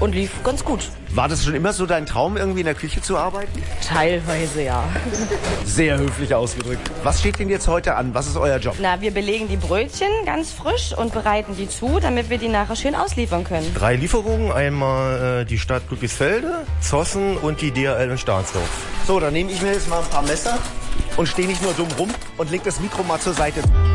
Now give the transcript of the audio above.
und lief ganz gut. War das schon immer so dein Traum, irgendwie in der Küche zu arbeiten? Teilweise, ja. Sehr höflich ausgedrückt. Was steht denn jetzt heute an? Was ist euer Job? Na, wir belegen die Brötchen ganz frisch und bereiten die zu, damit wir die nachher schön ausliefern können. 3 Lieferungen, einmal die Stadt Glückisfelde, Zossen und die DHL in Stahnsdorf. So, dann nehme ich mir jetzt mal ein paar Messer und stehe nicht nur dumm rum und leg das Mikro mal zur Seite.